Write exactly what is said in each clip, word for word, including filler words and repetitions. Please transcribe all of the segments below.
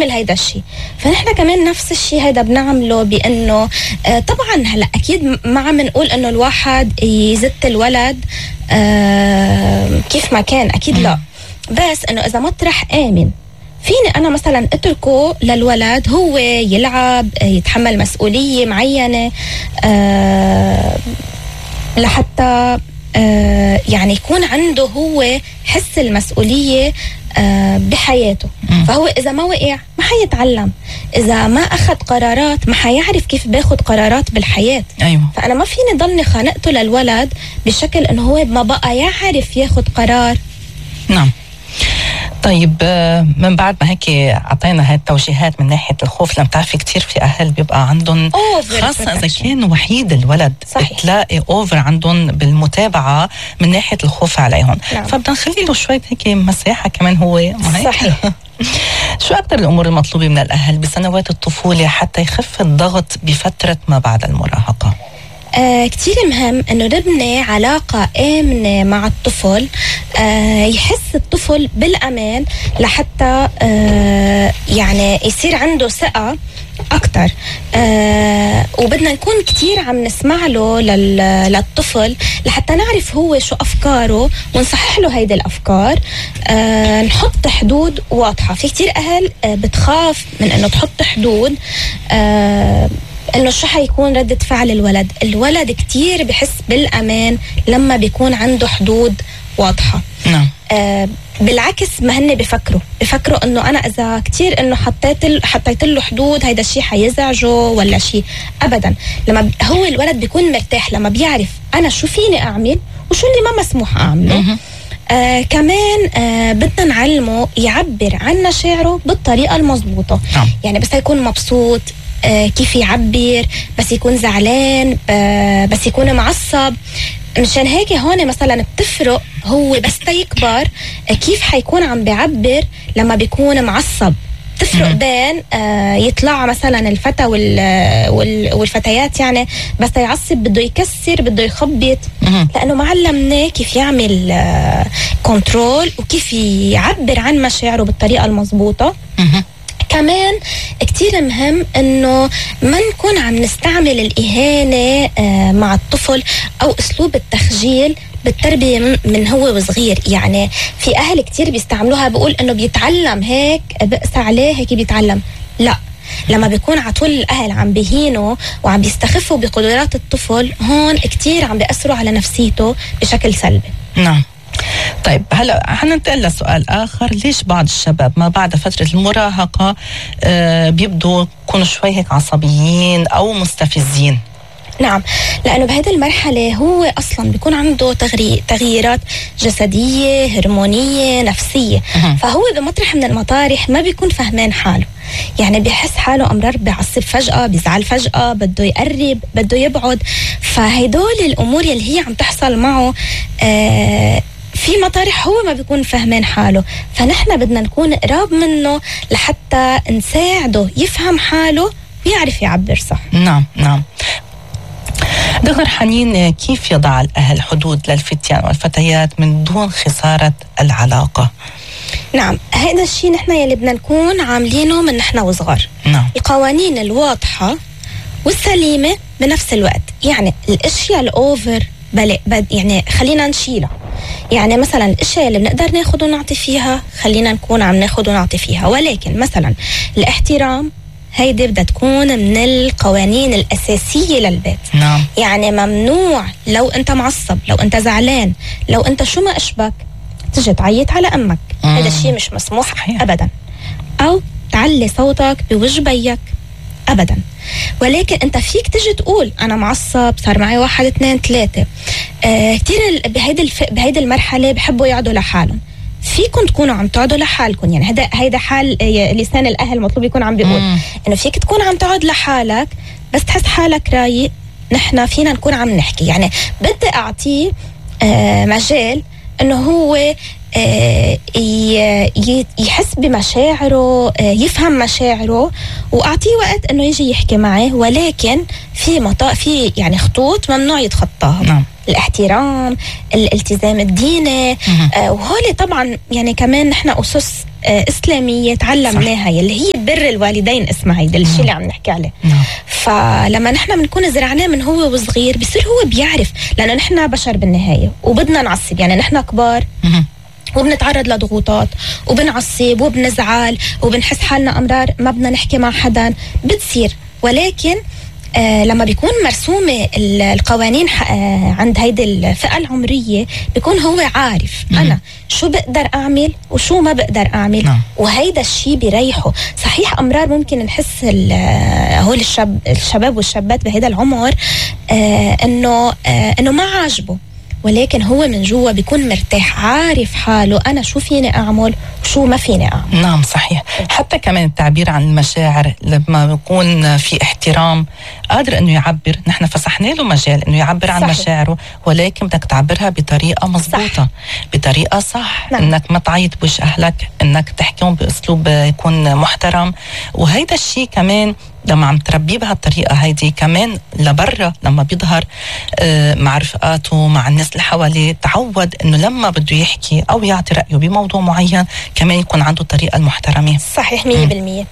يعمل هيدا الشيء. فنحن كمان نفس الشيء هيدا بنعمله، بأنه آه طبعا هلا أكيد ما عم نقول أنه الواحد يزت الولد آه كيف ما كان، أكيد لا، بس أنه إذا مطرح آمن فيني أنا مثلا أتركه للولد هو يلعب، يتحمل مسؤولية معينة آه لحتى آه يعني يكون عنده هو حس المسؤولية آه بحياته. م. فهو إذا ما وقع ما حيتعلم، إذا ما أخذ قرارات ما حيعرف كيف باخد قرارات بالحياة. أيوة. فأنا ما فيني ضلني خانقته للولد بشكل إنه هو ما بقى يعرف ياخد قرار. نعم. طيب من بعد ما هيك عطينا هاي التوجيهات من ناحية الخوف، لما بتعرفي كتير في أهل بيبقى عندهم خاصة إذا كان وحيد الولد، صحيح. بتلاقي أوفر عندهم بالمتابعة من ناحية الخوف عليهم. نعم. فبدنا نخلي له شوية هيك مساحة كمان هو معي. صحيح. شو أكتر الأمور المطلوبة من الأهل بسنوات الطفولة حتى يخف الضغط بفترة ما بعد المراهقة؟ آه كتير مهم انه نبني علاقة آمنة مع الطفل، آه يحس الطفل بالامان لحتى آه يعني يصير عنده ثقة اكتر. آه وبدنا نكون كتير عم نسمع له للطفل لحتى نعرف هو شو افكاره ونصحح له هيدي الافكار. آه نحط حدود واضحة. في كتير اهل آه بتخاف من انه تحط حدود، آه انه شو حيكون ردة فعل الولد. الولد كتير بحس بالامان لما بيكون عنده حدود واضحة. نعم. آه بالعكس ما هن بفكروا بفكروا انه انا اذا كتير انه حطيت حطيت له حدود هيدا الشيء حيزعجه ولا شيء. ابدا، لما هو الولد بيكون مرتاح لما بيعرف انا شو فيني اعمل وشو اللي ما مسموح اعمله. آه كمان آه بدنا نعلمه يعبر عن مشاعره بالطريقة المضبوطة. نعم. يعني بس يكون مبسوط آه كيف يعبر، بس يكون زعلان، آه بس يكون معصب. مشان هيك هون مثلا بتفرق هو بس تيكبر آه كيف حيكون عم بيعبر لما بيكون معصب. تفرق بين آه يطلع مثلا الفتى وال والفتيات يعني بس يعصب بده يكسر بده يخبط، لأنه ما علمناه كيف يعمل آه كنترول وكيف يعبر عن مشاعره بالطريقة المضبوطة. كمان كتير مهم انه ما نكون عم نستعمل الإهانة آه مع الطفل او اسلوب التخجيل بالتربية من هو وصغير. يعني في اهل كتير بيستعملوها بقول انه بيتعلم هيك بقسى عليه هيك بيتعلم. لا، لما بيكون عطول الاهل عم بيهينوا وعم بيستخفوا بقدرات الطفل هون كتير عم بيأثروا على نفسيته بشكل سلبي. نعم. طيب هلا حننتقل لسؤال آخر. ليش بعض الشباب ما بعد فترة المراهقة آه بيبدوا يكونوا شوي هيك عصبيين أو مستفزين؟ نعم، لأنه بهذه المرحلة هو أصلا بيكون عنده تغري... تغييرات جسدية هرمونية نفسية. أه. فهو بمطرح من المطارح ما بيكون فهمان حاله. يعني بيحس حاله أمرار بيعصب فجأة، بيزعل فجأة، بده يقرب، بده يبعد. فهيدول الأمور اللي هي عم تحصل معه آه في مطارح هو ما بيكون فهمان حاله. فنحن بدنا نكون قراب منه لحتى نساعده يفهم حاله ويعرف يعبر صح. نعم نعم. دكتور حنين، كيف يضع الأهل حدود للفتيان والفتيات من دون خسارة العلاقة؟ نعم، هذا الشيء نحن يلي بدنا نكون عاملينه من نحن وصغار. نعم. القوانين الواضحة والسليمة بنفس الوقت. يعني الاشياء الاوفر بل يعني خلينا نشيلها. يعني مثلا الاشياء اللي بنقدر ناخد ونعطي فيها خلينا نكون عم ناخد ونعطي فيها، ولكن مثلا الاحترام هيدي بدها تكون من القوانين الأساسية للبيت. نعم. يعني ممنوع لو أنت معصب، لو أنت زعلان، لو أنت شو ما أشبك تجي تعيط على أمك. هذا الشيء مش مسموح. صحيح. أبدا. أو تعلي صوتك بوجه بيك أبدا. ولكن أنت فيك تجي تقول أنا معصب، صار معي واحد اثنين ثلاثة. آه كتير بهيدي الف... بهيدي المرحلة بحبوا يقعدوا لحالهم. فيكم تكونوا عم تقعدوا لحالكم. يعني هذا هيدا حال لسان الأهل مطلوب يكون عم بيقول مم. إنه فيك تكون عم تقعد لحالك بس تحس حالك رايق. نحن فينا نكون عم نحكي. يعني بدي أعطيه آه مجال إنه هو آه يحس بمشاعره، آه يفهم مشاعره، وأعطيه وقت إنه يجي يحكي معي. ولكن في مطا في يعني خطوط ممنوع يتخطاها. نعم. الاحترام، الالتزام الديني. آه وهولي طبعا يعني كمان نحن أسس آه إسلامية تعلمناها يلي هي بر الوالدين اسمها، هيدا الشيء اللي عم نحكي عليه. فلما نحن بنكون زرعناه من هو وصغير بصير هو بيعرف، لأنه نحن بشر بالنهاية وبدنا نعصب، يعني نحن كبار وبنتعرض لضغوطات وبنعصب وبنزعل وبنحس حالنا أمرار ما بدنا نحكي مع حدا، بتصير. ولكن آه لما بيكون مرسومة القوانين آه عند هيدي الفئة العمرية بيكون هو عارف م- أنا شو بقدر أعمل وشو ما بقدر أعمل. م- وهيدا الشيء بيريحه. صحيح أمرار ممكن نحس هول الشاب الشباب والشابات بهيدا العمر آه إنه آه إنه ما عاجبه، ولكن هو من جوا بيكون مرتاح، عارف حاله أنا شو فيني أعمل وشو ما فيني أعمل. نعم صحيح. حتى كمان التعبير عن المشاعر لما بيكون في احترام قادر أنه يعبر، نحن فسحنا له مجال أنه يعبر عن صحيح. مشاعره، ولكن بدك تعبرها بطريقة مضبوطة صح. بطريقة صح. نعم. أنك ما تعيط بوش أهلك، أنك تحكيهم بأسلوب يكون محترم. وهيدا الشيء كمان لما عم تربيه بهالطريقة هيدي كمان لبرا لما بيظهر آه مع رفقاته مع الناس اللي حواليه، تعود انه لما بده يحكي او يعطي رأيه بموضوع معين كمان يكون عنده الطريقة المحترمة. صحيح مية بالمية.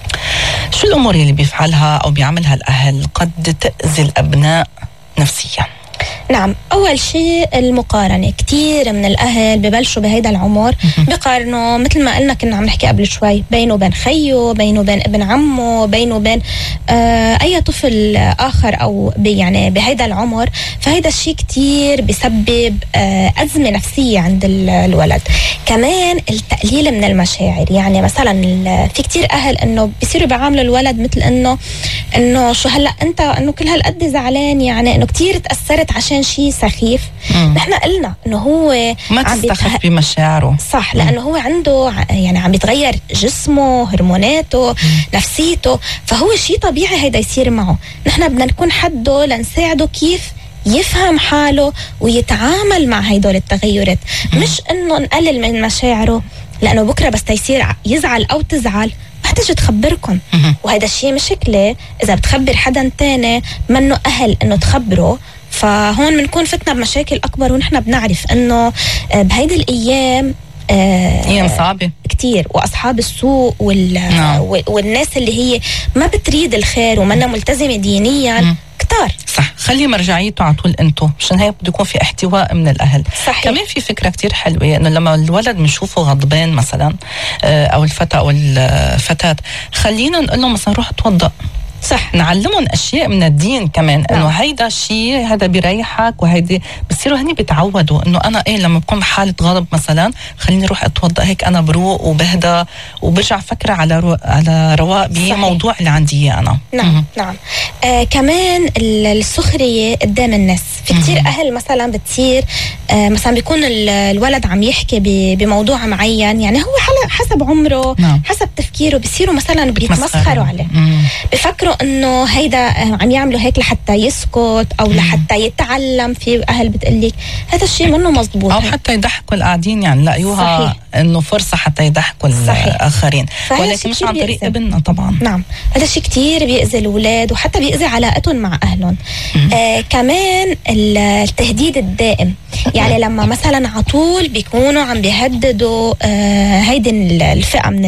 شو الامور اللي بيفعلها او بيعملها الاهل قد تأذي الابناء نفسيا؟ نعم، أول شيء المقارنة. كتير من الأهل ببلشوا بهيدا العمر بقارنوا، مثل ما قلنا كنا عم نحكي قبل شوي، بينه وبين خيه، بينه وبين ابن عمه، بينه وبين آه أي طفل آخر أو يعني بهيدا العمر. فهيدا الشيء كتير بيسبب آه أزمة نفسية عند الولد. كمان التقليل من المشاعر، يعني مثلا في كتير أهل إنه بيصيروا بيعاملوا الولد مثل إنه إنه شو هلأ أنت إنه كل هالقد زعلان، يعني إنه كتير تأثرت عشان شيء سخيف. مم. نحن قلنا انه هو ما تستخف بيتخ... بمشاعره صح، لانه هو عنده يعني عم بيتغير جسمه، هرموناته، مم. نفسيته، فهو شيء طبيعي هيدا يصير معه. نحن بدنا نكون حده لنساعده كيف يفهم حاله ويتعامل مع هيدول التغيرات. مم. مش انه نقلل من مشاعره، لانه بكره بس يصير يزعل او تزعل ما تجي تخبركم. مم. وهذا الشيء مشكله اذا بتخبر حدا تاني منه اهل انه تخبره، فهون بنكون فتنا بمشاكل أكبر. ونحن بنعرف أنه بهيدي الأيام أيام صعبة كتير، وأصحاب السوء وال... نعم. والناس اللي هي ما بتريد الخير ومنا ملتزمة دينيا م. كتار. صح، خلي مرجعيته على طول انتو، مشان هيك بده يكون في احتواء من الاهل. صحيح. كمان في فكره كتير حلوه انه لما الولد بنشوفه غضبان مثلا او الفتى او الفتاه، خلينا نقول له مثلا روح توضأ. صح، نعلمهم اشياء من الدين كمان، انه هيدا الشيء هذا بيريحك، وهيدي بصيروا هني بيتعودوا انه انا ايه لما بكون بحاله غضب مثلا خليني اروح اتوضا، هيك انا بروق وبهدى وبرجع فكره على رو... على رواق بالموضوع اللي عندي اياه انا. نعم م- نعم آه كمان السخريه قدام الناس. في كتير م- اهل مثلا بتصير آه مثلا بيكون الولد عم يحكي ب... بموضوع معين، يعني هو حسب عمره نعم. حسب تفكيره، بيصيروا مثلا بيتمسخروا عليه، م- بفكروا انه هيدا عم يعملوا هيك لحتى يسكت او مم. لحتى يتعلم. في اهل بتقلك هذا الشيء منه مزبوط، او حتى يضحكوا القاعدين، يعني لاقيوها انه فرصه حتى يضحكوا الاخرين، ولكن مش عن طريق ابننا طبعا. نعم، هذا الشيء كتير بيأذي الاولاد وحتى بيأذي علاقتهم مع اهلهم. آه كمان التهديد الدائم، يعني لما مثلا على طول بيكونوا عم بيهددوا آه هيدي الفئه من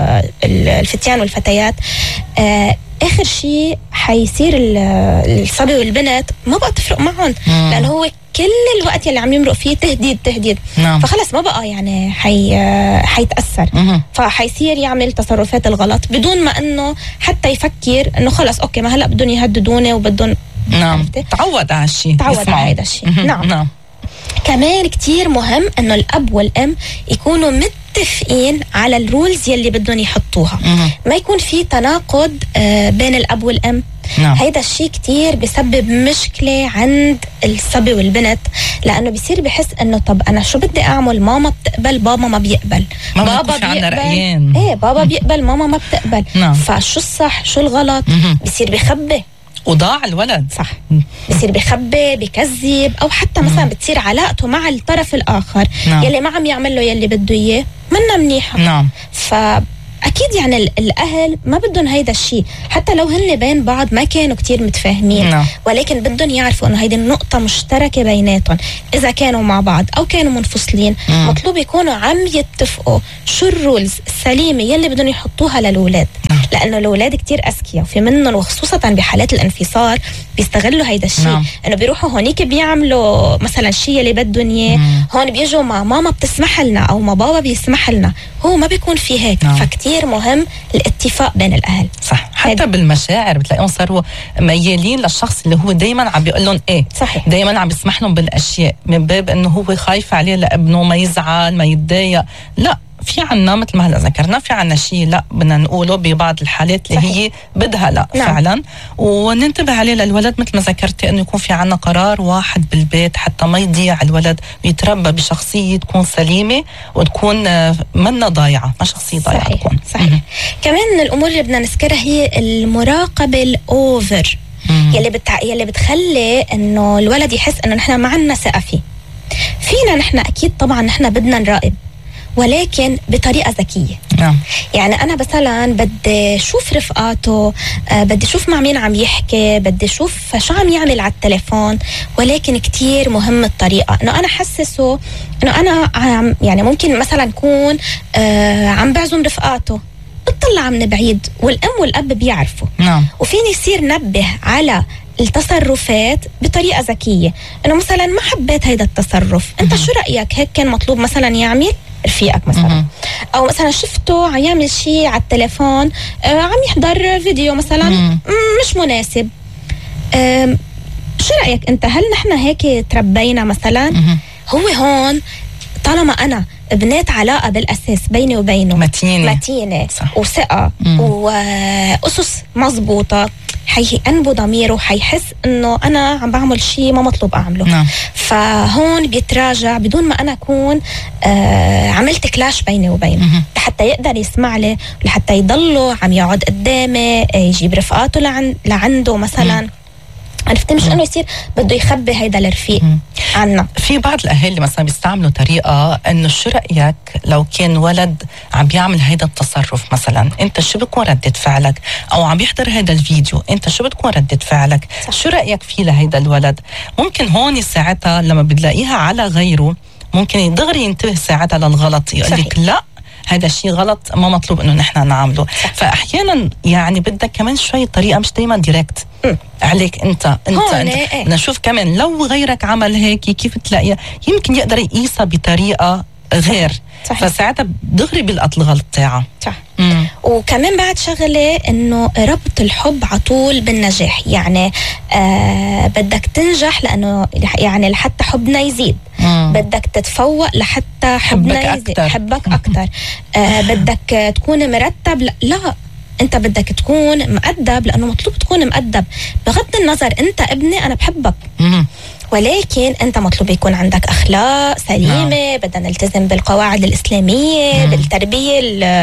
الفتيان والفتيات، آه آخر شيء حيصير الصبي والبنت ما بقى تفرق معهم، لأنه هو كل الوقت يلي عم يمرق فيه تهديد تهديد. نعم. فخلص ما بقى يعني حي حيتأثر، مم. فحيصير يعمل تصرفات الغلط بدون ما إنه حتى يفكر إنه خلص أوكي ما هلأ بدهم يهددوني وبدهم. نعم، تعود على الشيء، تعود على هذا الشيء. نعم. نعم. كمان كتير مهم إنه الأب والأم يكونوا متفقين على الرولز يلي بدهم يحطوها، مم. ما يكون في تناقض آه بين الأب والأم. نعم. هيدا الشيء كتير بيسبب مشكلة عند الصبي والبنت، لأنه بيصير بحس إنه طب أنا شو بدي أعمل، ماما بتقبل بابا ما بيقبل، بابا بيقبل إيه بابا بيقبل ماما ما بتقبل. نعم. فشو الصح شو الغلط، مم. بيصير بيخبي وضاع الولد. صح، بصير بيخبي بيكذب، او حتى مثلا بتصير علاقته مع الطرف الاخر نعم. يلي ما عم يعمل له يلي بده اياه منا منيحه. نعم. ف اكيد يعني الاهل ما بدهم هيدا الشيء، حتى لو هن بين بعض ما كانوا كتير متفاهمين نعم. ولكن بدهم يعرفوا انه هيدي النقطه مشتركه بيناتهم، اذا كانوا مع بعض او كانوا منفصلين مم. مطلوب يكونوا عم يتفقوا شو الرولز السليمه يلي بدهم يحطوها للاولاد. نعم. لانه الاولاد كتير اذكياء وفي منهم، وخصوصا بحالات الانفصال بيستغلوا هيدا الشيء. نعم. انه بيروحوا هونيك بيعملوا مثلا الشيء اللي بدهم اياه، هون بيجوا مع ماما بتسمح لنا او ما بابا بيسمح لنا، هو ما بيكون في هيك. نعم. فكتير مهم الاتفاق بين الاهل. صح. حتى بالمشاعر بتلاقيهم صاروا ميالين للشخص اللي هو دايما عم بيقول لهم ايه، صحيح. دايما عم بيسمح لهم بالاشياء من باب انه هو خايف عليه لابنه ما يزعل ما يتضايق. لا، في عنا مثل ما هلا ذكرنا في عنا شيء لا بدنا نقوله ببعض الحالات اللي صحيح. هي بدها لا. نعم. فعلا. وننتبه عليه للولد مثل ما ذكرتي انه يكون في عنا قرار واحد بالبيت حتى ما يضيع الولد ويتربى بشخصيه تكون سليمه وتكون منا ضايعه، ما شخصيه ضايعه صحيح. تكون. صحيح. كمان من الامور اللي بدنا نذكرها هي المراقبه الاوفر يلي بتع... يلي بتخلي انه الولد يحس انه نحن ما عندنا ثقه فيه. فينا نحن اكيد طبعا نحن بدنا نراقب ولكن بطريقه ذكيه. نعم. يعني انا مثلا بدي اشوف رفقاته، آه بدي اشوف مع مين عم يحكي، بدي اشوف شو عم يعمل على التليفون، ولكن كتير مهم الطريقه، انه انا حسسه انه انا عم يعني ممكن مثلا اكون آه عم بعزم رفقاته بتطلع من بعيد والام والاب بيعرفوا. نعم. وفيني يصير نبه على التصرفات بطريقه ذكيه، انه مثلا ما حبيت هيدا التصرف، انت شو رايك هيك كان مطلوب مثلا يعمل رفيقك مثلا، او مثلا شفته عم يعمل شيء على التليفون، آه عم يحضر فيديو مثلا مم. مش مناسب، آه شو رايك انت؟ هل نحن هيك تربينا مثلا؟ مم. هو هون طالما انا بنيت علاقه بالاساس بيني وبينه متينه متينه صح. وثقه واسس مزبوطه، حيأنبه ضميره، حيحس انه انا عم بعمل شيء ما مطلوب اعمله. نعم. فهون بيتراجع بدون ما انا اكون آه عملت كلاش بيني وبينه، لحتى يقدر يسمع لي، لحتى يضله عم يقعد قدامي، يجيب رفقاته لعن لعنده مثلا. عرفت؟ مش انه يصير بده يخبي هيدا الرفيق عنا. في بعض الاهالي مثلا بيستعملوا طريقه انه شو رايك لو كان ولد عم بيعمل هيدا التصرف مثلا، انت شو بتكون ردة فعلك؟ او عم يحضر هيدا الفيديو، انت شو بتكون ردة فعلك؟ صح. شو رايك فيه لهيدا الولد؟ ممكن هون ساعتها لما بتلاقيها على غيره ممكن دغري ينتبه ساعتها للغلط، يقول لك لا هذا الشيء غلط، ما مطلوب انه نحن نعمله. صح. فاحيانا يعني بدك كمان شوي طريقه مش دائما دايركت عليك انت انت, انت. ايه. نشوف كمان لو غيرك عمل هيك كيف تلاقيها، يمكن يقدر يقيسها بطريقه غير. صح. فساعتها دغري بيلقط الغلط تاعه. صح. مم. وكمان بعد شغله انه ربط الحب عطول بالنجاح، يعني آه بدك تنجح لانه يعني لحتى حبنا يزيد. مم. بدك تتفوق لحتى حبنا يزيد، أكتر. حبك اكثر. آه بدك تكون مرتب، لا, لا. انت بدك تكون مؤدب لانه مطلوب تكون مؤدب، بغض النظر انت ابني انا بحبك. مم. ولكن انت مطلوب يكون عندك اخلاق سليمه. نعم. بدنا نلتزم بالقواعد الاسلاميه. مم. بالتربيه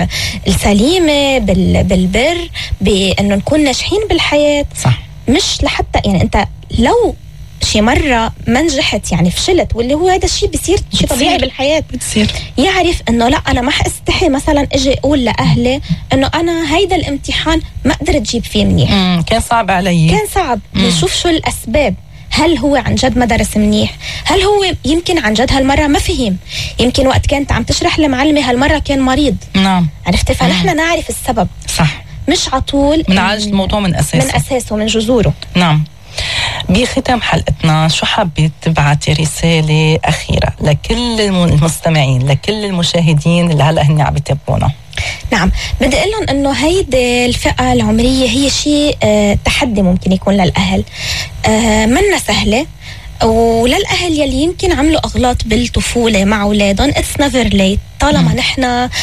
السليمه، بالبر، بانه نكون ناجحين بالحياه. صح. مش لحتى يعني انت لو شي مرة ما نجحت يعني فشلت، واللي هو هذا الشيء بيصير شيء طبيعي بالحياة، بتصير يعرف انه لا انا ما حاستحي مثلا اجي اقول لاهلي انه انا هيدا الامتحان ما قدرت اجيب فيه منيح، مم. كان صعب علي، كان صعب. نشوف شو الاسباب، هل هو عن جد ما درس منيح؟ هل هو يمكن عن جد هالمرة ما فهم؟ يمكن وقت كانت عم تشرح لمعلمة هالمرة كان مريض. نعم. عرفتي؟ فنحن نعرف السبب. صح. مش عطول بنعالج الموضوع من اساسه من اساسه من جذوره. نعم. بختام حلقتنا شو حابة تبعتي رسالة أخيرة لكل المستمعين، لكل المشاهدين اللي هلأ هن عم يتابعونا؟ نعم، بدي أقول لهم إنه هيدي الفئة العمرية هي شيء آه تحدي ممكن يكون للأهل، آه منا سهلة، وللأهل يلي يمكن عملوا أغلاط بالطفولة مع أولادهم it's never late. طالما نحن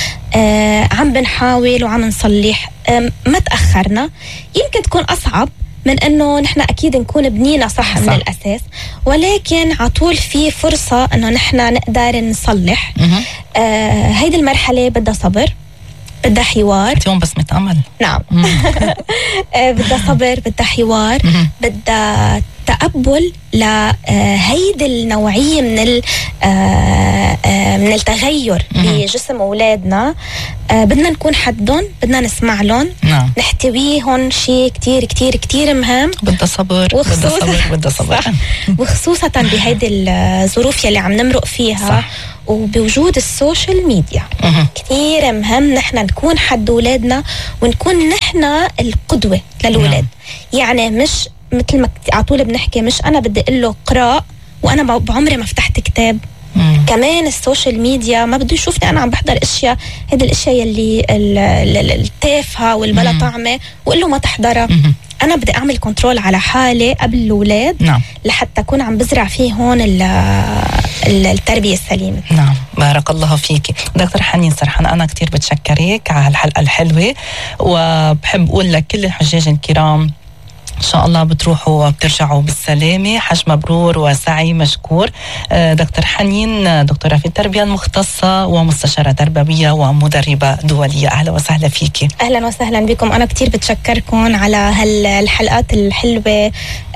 آه عم بنحاول وعم نصلح آه ما تأخرنا. يمكن تكون أصعب من انه نحن اكيد نكون بنينا صح, صح من الاساس، ولكن عطول في فرصه انه نحن نقدر نصلح. آه هيدي المرحله بدها صبر، بدها حوار. اليوم بس متأمل. نعم. آه بدها صبر، بدها حوار، بدها التقبل لهيدي النوعية من من التغير بجسم أولادنا. بدنا نكون حدهم، بدنا نسمع لهم، نعم. نحتويهم، شيء كتير كتير كتير مهم. بدها صبر، بدها صبر، بدها صبر. وخصوصا بهيدي الظروف يلي عم نمرق فيها، صح. وبوجود السوشيال ميديا مه. كتير مهم نحن نكون حد أولادنا، ونكون نحن القدوة للأولاد. نعم. يعني مش مثل ما عطول بنحكي، مش أنا بدي أقول له قراء وأنا بعمري ما فتحت كتاب. مم. كمان السوشيال ميديا ما بده يشوفني أنا عم بحضر أشياء، هذه الأشياء يلي التافهة والبلا طعمة، وقل له ما تحضرها. مم. أنا بدي أعمل كنترول على حالي قبل الأولاد. نعم. لحتى أكون عم بزرع فيه هون التربية السليمة. نعم، بارك الله فيكي دكتور حنين سرحان. أنا كتير بتشكرك على الحلقة الحلوة، وبحب أقول لك كل الحجاج الكرام إن شاء الله بتروحوا وبترجعوا بالسلامة، حج مبرور وسعي مشكور. دكتور حنين دكتورة في التربية المختصة ومستشارة تربوية ومدربة دولية، أهلا وسهلا فيكي. أهلا وسهلا بكم. أنا كتير بتشكركم على هالحلقات الحلوة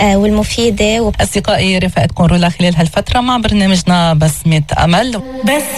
والمفيدة. أصدقائي رفقتكم رولا خلال هالفترة مع برنامجنا بسمة أمل. بس